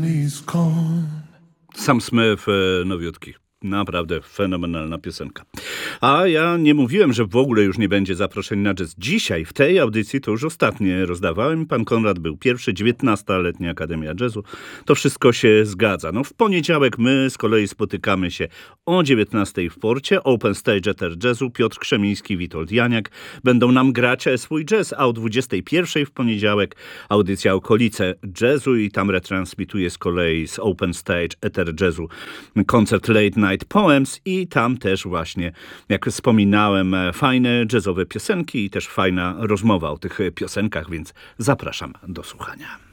Sam Smith, nowiutki. Naprawdę fenomenalna piosenka. A ja nie mówiłem, że w ogóle już nie będzie zaproszeń na jazz. Dzisiaj w tej audycji to już ostatnie rozdawałem. Pan Konrad był pierwszy, 19-letnia Akademia Jazzu. To wszystko się zgadza. No w poniedziałek my z kolei spotykamy się o 19 w Porcie. Open Stage Ether Jazzu. Piotr Krzemiński, Witold Janiak będą nam grać swój jazz, a o 21 w poniedziałek audycja Okolice Jazzu i tam retransmituje z kolei z Open Stage Ether Jazzu koncert Late Night Poems i tam też właśnie, jak wspominałem, fajne jazzowe piosenki i też fajna rozmowa o tych piosenkach, więc zapraszam do słuchania.